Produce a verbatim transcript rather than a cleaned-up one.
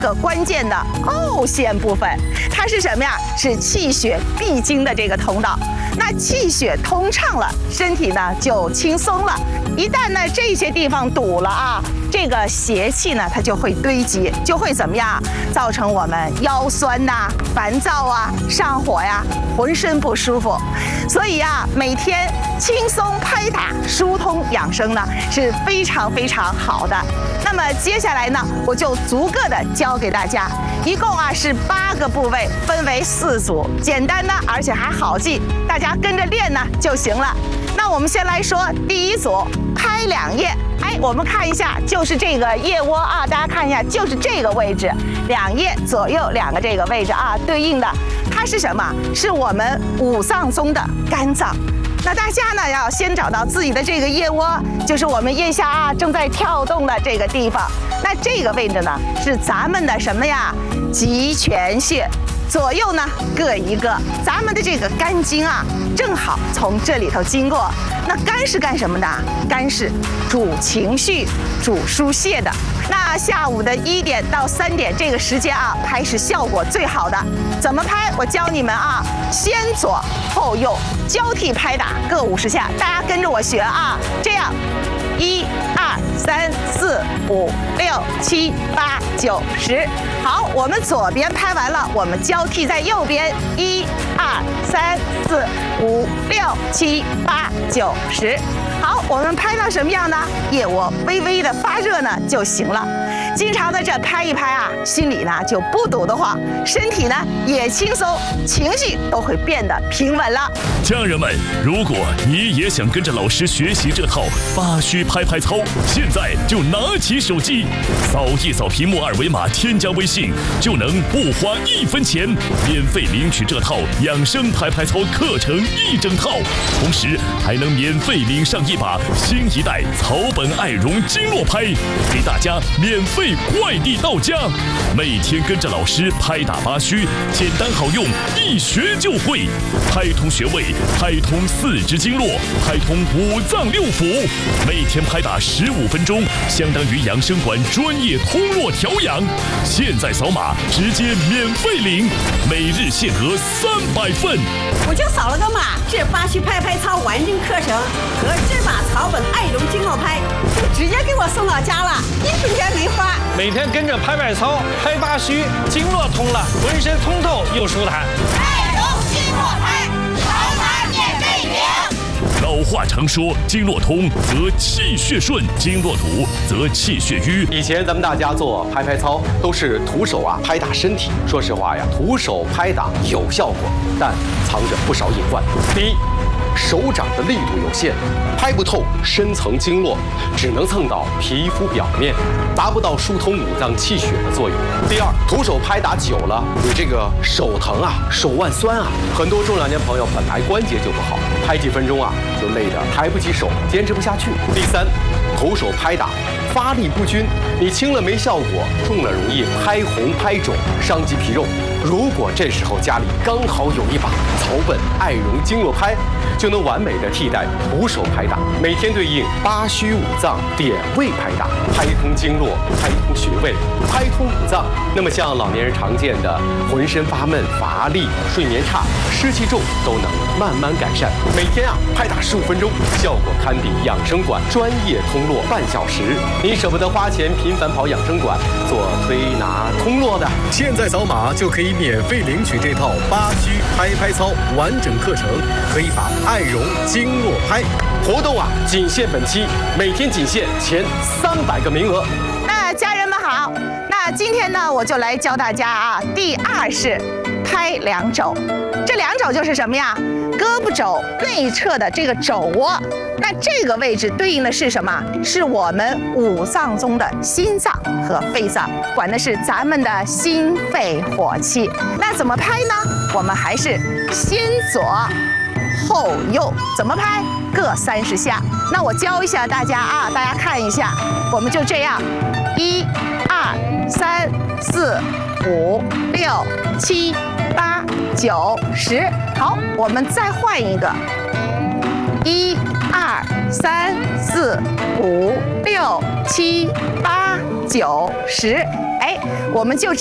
个关键的凹陷部分，它是什么呀？是气血必经的这个通道。那气血通畅了，身体呢就轻松了。一旦呢这些地方堵了啊，这个邪气呢它就会堆积，就会怎么样？造成我们腰酸呐、烦躁啊、上火呀、浑身不舒服。所以呀，每天轻松拍打、疏通养生呢是非常非常好的。那么接下来呢，我就逐个的教给大家，一共啊是八个部位，分为四组，简单呢，而且还好记，大家跟着练呢就行了。那我们先来说第一组，拍两腋。哎，我们看一下，就是这个腋窝啊，大家看一下，就是这个位置，两腋左右两个这个位置啊，对应的它是什么？是我们五脏中的肝脏。那大家呢要先找到自己的这个腋窝，就是我们腋下啊正在跳动的这个地方。那这个位置呢是咱们的什么呀？极泉穴。左右呢各一个，咱们的这个肝经啊，正好从这里头经过。那肝是干什么的？肝是主情绪、主疏泄的。那下午的一点到三点这个时间啊，拍是效果最好的。怎么拍？我教你们啊，先左后右交替拍打，各五十下，大家跟着我学啊，这样。一二三四五六七八九十，好，我们左边拍完了，我们交替在右边，一二三四五六七八九十。好，我们拍到什么样呢？腋窝微微的发热呢就行了。经常的这拍一拍啊，心里呢就不堵得慌，身体呢也轻松，情绪都会变得平稳了。 家人们，如果你也想跟着老师学习这套八虚拍拍操，现在就拿起手机，扫一扫屏幕二维码，添加微信，就能不花一分钱，免费领取这套养生拍拍操课程一整套，同时还能免费领上一把新一代草本爱绒经络拍，给大家免费快递到家。每天跟着老师拍打八虚，简单好用，一学就会，拍通穴位，拍通四肢经络，拍通五脏六腑。每天拍打十五分钟，相当于养生馆专业通络调养。现在扫码直接免费领，每日限额三百份。 我就扫了个码，这八虚拍拍操完整课程和这把草本爱绒经络拍就直接给我送到家了，一分钱没花。 每天跟着拍拍操，拍八虚，经络通了，浑身通透又舒坦。 爱绒经络拍，扫码免费领。 老话常说，经络通则气血顺，经络堵则气血瘀。 以前咱们大家做拍拍操都是徒手啊拍打身体，说实话呀，徒手拍打有效果，但藏着不少隐患。第一，手掌的力度有限，拍不透深层经络，只能蹭到皮肤表面，达不到疏通五脏气血的作用。第二，徒手拍打久了，你这个手疼啊，手腕酸啊，很多中老年朋友本来关节就不好，拍几分钟啊就累得抬不起手，坚持不下去。第三，徒手拍打发力不均，你轻了没效果，重了容易拍红拍肿，伤及皮肉。如果这时候家里刚好有一把草本爱绒经络拍，就能完美的替代徒手拍打，每天对应八虚五脏点位拍打，拍通经络，拍通穴位，拍通五脏。那么像老年人常见的浑身发闷、乏力、睡眠差、湿气重，都能慢慢改善。每天啊拍打十五分钟，效果堪比养生馆专业通络半小时。你舍不得花钱频繁跑养生馆做推拿通络的， 现在扫码就可以免费领取这套八虚拍拍操完整课程，可以把爱绒经络拍。 活动啊仅限本期，每天仅限前三百个名额。 那家人们好，那今天呢我就来教大家啊，第二式拍两肘。这两肘就是什么呀？胳膊肘内侧的这个肘窝，那这个位置对应的是什么？是我们五脏中的心脏和肺脏，管的是咱们的心肺火气。那怎么拍呢？我们还是先左后右，怎么拍？各三十下。那我教一下大家啊，大家看一下，我们就这样，一、二、三、四、五、六、七、八、九、十。好，我们再换一个，一、二、三、四、五、六、七、八、九、十。 哎，我们就